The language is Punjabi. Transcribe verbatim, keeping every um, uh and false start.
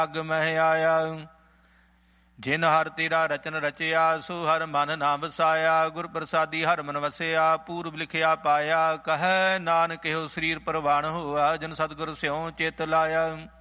ਅਗ ਮਹਿ ਆਇਆ। ਜਿਨ ਹਰ ਤੇਰਾ ਰਚਨ ਰਚਿਆ, ਸੋ ਹਰ ਮਨ ਨਾ ਵਸਾਇਆ। ਗੁਰ ਪ੍ਰਸਾਦੀ ਹਰ ਮਨ ਵਸਿਆ, ਪੂਰਬ ਲਿਖਿਆ ਪਾਇਆ। ਕਹੈ ਨਾਨਕ ਇਹੋ ਸਰੀਰ ਪਰਵਾਣ ਹੋਆ, ਜਿਨ ਸਤਿਗੁਰ ਸਿਉ ਚਿਤ ਲਾਇਆ।